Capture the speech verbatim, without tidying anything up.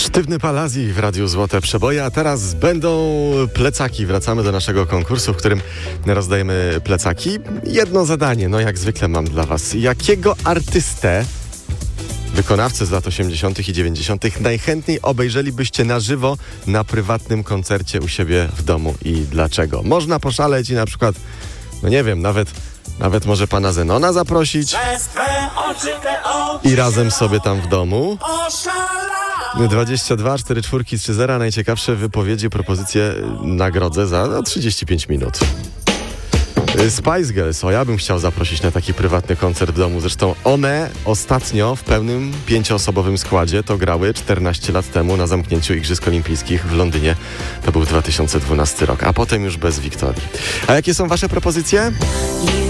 Sztywny Palazzi w Radiu Złote Przeboje, a teraz będą plecaki. Wracamy do naszego konkursu, w którym rozdajemy plecaki. Jedno zadanie, no jak zwykle mam dla was. Jakiego artystę, wykonawcę z lat osiemdziesiątych i dziewięćdziesiątych najchętniej obejrzelibyście na żywo na prywatnym koncercie u siebie w domu i dlaczego? Można poszaleć i na przykład, no nie wiem, nawet, nawet może pana Zenona zaprosić i razem sobie tam w domu. dwadzieścia dwa czterdzieści cztery trzy zero. Najciekawsze wypowiedzi, propozycje nagrodzę za no, trzydzieści pięć minut. Spice Girls, o ja bym chciał zaprosić na taki prywatny koncert w domu. Zresztą one ostatnio w pełnym pięcioosobowym składzie to grały czternaście lat temu na zamknięciu Igrzysk Olimpijskich w Londynie. To był dwa tysiące dwunasty rok, a potem już bez Wiktorii. A jakie są wasze propozycje?